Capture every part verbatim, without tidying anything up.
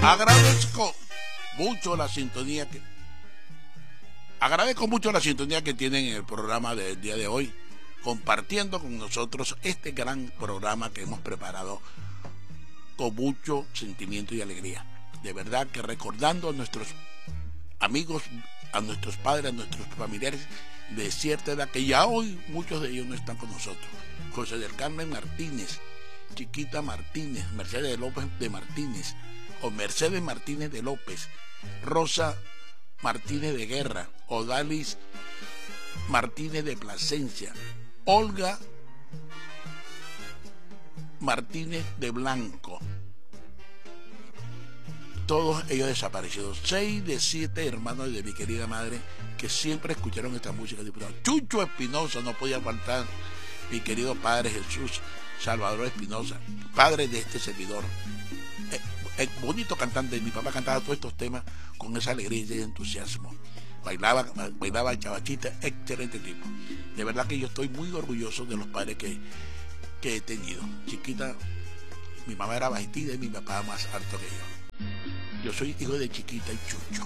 Agradezco mucho la sintonía que agradezco mucho la sintonía que tienen en el programa del día de hoy, compartiendo con nosotros este gran programa que hemos preparado con mucho sentimiento y alegría. De verdad que recordando a nuestros amigos, a nuestros padres, a nuestros familiares de cierta edad, que ya hoy muchos de ellos no están con nosotros. José del Carmen Martínez, Chiquita Martínez, Mercedes López de Martínez, o Mercedes Martínez de López, Rosa Martínez de Guerra, Odalis Martínez de Plasencia, Olga Martínez de Blanco, todos ellos desaparecidos. Seis de siete hermanos de mi querida madre que siempre escucharon esta música. Chucho Espinosa, no podía faltar, mi querido padre Jesús Salvador Espinosa, padre de este servidor. Eh, eh, bonito cantante, mi papá cantaba todos estos temas con esa alegría y entusiasmo. Bailaba, bailaba chavachita, excelente tipo. De verdad que yo estoy muy orgulloso de los padres que, que he tenido. Chiquita, mi mamá era bajita y mi papá más alto que yo. Yo soy hijo de Chiquita y Chucho.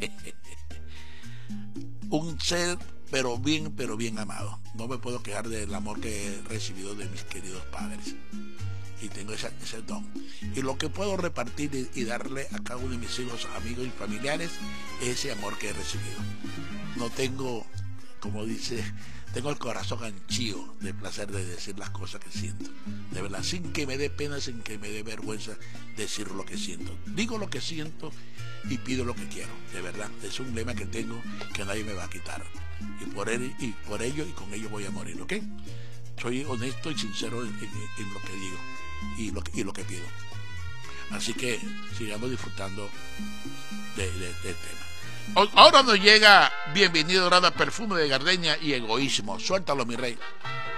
Un ser, pero bien, pero bien amado. No me puedo quejar del amor que he recibido de mis queridos padres. Y tengo esa, ese don. Y lo que puedo repartir y, y darle a cada uno de mis hijos, amigos y familiares, es ese amor que he recibido. No tengo, como dice, tengo el corazón anchío de placer de decir las cosas que siento. De verdad, sin que me dé pena, sin que me dé vergüenza decir lo que siento. Digo lo que siento y pido lo que quiero. De verdad, es un lema que tengo que nadie me va a quitar. Y por, él, y por ello y con ello voy a morir, ¿ok? Soy honesto y sincero en, en, en lo que digo y lo, y lo que pido. Así que sigamos disfrutando de, de, del tema. Ahora nos llega Bienvenido Dorada, Perfume de Gardenia y Egoísmo. Suéltalo, mi rey.